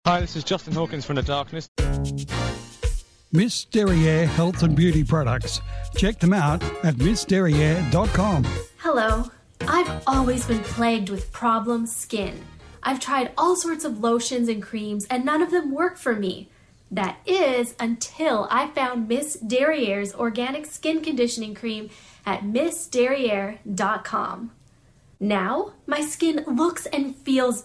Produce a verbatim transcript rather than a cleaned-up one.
Hi, this is Justin Hawkins from The Darkness. Miss Derriere Health and Beauty Products. Check them out at miss derriere dot com. Hello. I've always been plagued with problem skin. I've tried all sorts of lotions and creams and none of them work for me. That is until I found Miss Derriere's organic skin conditioning cream at miss derriere dot com. Now, my skin looks and feels